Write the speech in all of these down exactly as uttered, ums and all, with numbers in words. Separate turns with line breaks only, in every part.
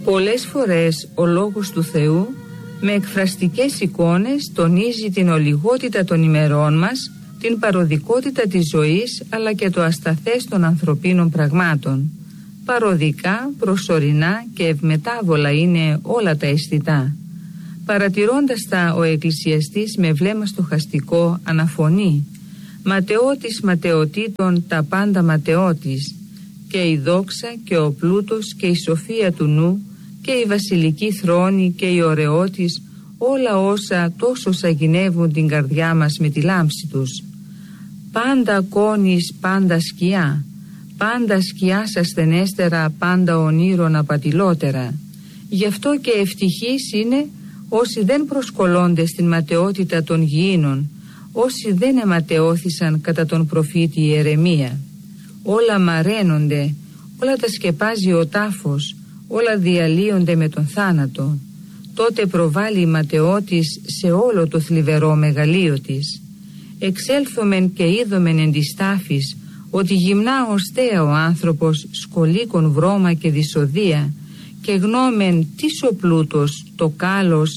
Πολλές φορές ο λόγος του Θεού με εκφραστικές εικόνες τονίζει την ολιγότητα των ημερών μας, την παροδικότητα της ζωής, αλλά και το ασταθές των ανθρωπίνων πραγμάτων. Παροδικά, προσωρινά και ευμετάβολα είναι όλα τα αισθητά. Παρατηρώντας τα, ο εκκλησιαστής με βλέμμα στοχαστικό αναφωνεί: «Ματαιώτης ματαιωτήτων τα πάντα ματαιώτης, και η δόξα και ο πλούτος και η σοφία του νου και η βασιλική θρόνη και η ωραιότης, όλα όσα τόσο σαγηνεύουν την καρδιά μας με τη λάμψη τους. Πάντα κόνης, πάντα σκιά, πάντα σκιάς ασθενέστερα, πάντα ονείρων απατηλότερα. Γι' αυτό και ευτυχείς είναι όσοι δεν προσκολώνται στην ματαιότητα των γήινων, όσοι δεν εματαιώθησαν κατά τον προφήτη Ιερεμία. Όλα μαραίνονται, όλα τα σκεπάζει ο τάφος, όλα διαλύονται με τον θάνατο. Τότε προβάλλει η ματαιώτης σε όλο το θλιβερό μεγαλείο της. Εξέλθομεν και είδομεν εν της τάφης, ότι γυμνά οστέα ο άνθρωπος σκολίκον βρώμα και δυσοδεία, και γνώμεν τις ο πλούτος, το κάλος,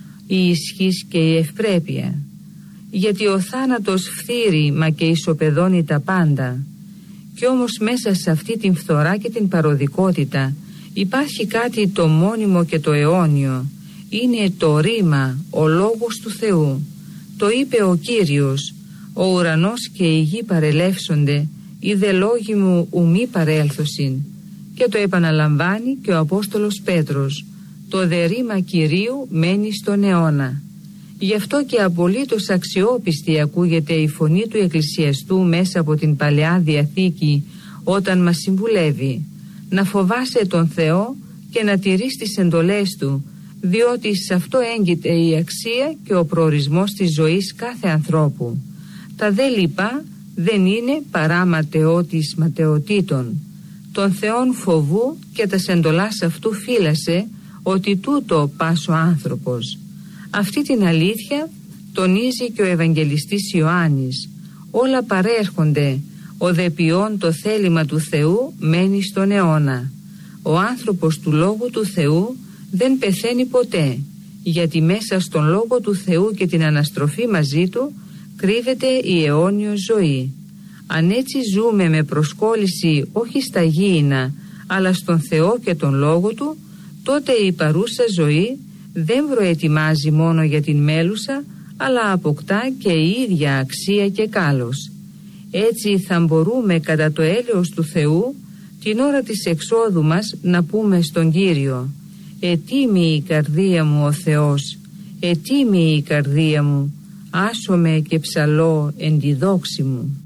η ισχύς και η ευπρέπεια. Γιατί ο θάνατος φθείρει, μα και ισοπεδώνει τα πάντα. Κι όμως μέσα σε αυτή την φθορά και την παροδικότητα υπάρχει κάτι το μόνιμο και το αιώνιο. Είναι το ρήμα, ο λόγος του Θεού. Το είπε ο Κύριος: «Ο ουρανός και η γη παρελεύσονται, οι δε λόγοι μου ουμή παρέλθωσιν». Και το επαναλαμβάνει και ο Απόστολος Πέτρος: «Το δε ρήμα Κυρίου μένει στον αιώνα». Γι' αυτό και απολύτως αξιόπιστη ακούγεται η φωνή του εκκλησιαστού μέσα από την Παλαιά Διαθήκη, όταν μας συμβουλεύει να φοβάσαι τον Θεό και να τηρείς τις εντολές Του, διότι σε αυτό έγκυται η αξία και ο προορισμός της ζωής κάθε ανθρώπου. Τα δε λοιπά δεν είναι παρά ματαιώτης ματαιωτήτων. Τον Θεόν φοβού και τας εντολάς αυτού φύλασε, ότι τούτο πας ο άνθρωπος. Αυτή την αλήθεια τονίζει και ο Ευαγγελιστής Ιωάννης. Όλα παρέρχονται, ο δε ποιών το θέλημα του Θεού μένει στον αιώνα. Ο άνθρωπος του Λόγου του Θεού δεν πεθαίνει ποτέ, γιατί μέσα στον Λόγο του Θεού και την αναστροφή μαζί Του κρύβεται η αιώνιος ζωή. Αν έτσι ζούμε με προσκόλληση όχι στα γήινα, αλλά στον Θεό και τον Λόγο Του, τότε η παρούσα ζωή δεν προετοιμάζει μόνο για την μέλουσα, αλλά αποκτά και η ίδια αξία και κάλος. Έτσι θα μπορούμε κατά το έλεος του Θεού την ώρα της εξόδου μας να πούμε στον Κύριο: «Ετίμη η καρδία μου ο Θεός, ετίμη η καρδία μου, άσω με και ψαλώ εν τη δόξη μου».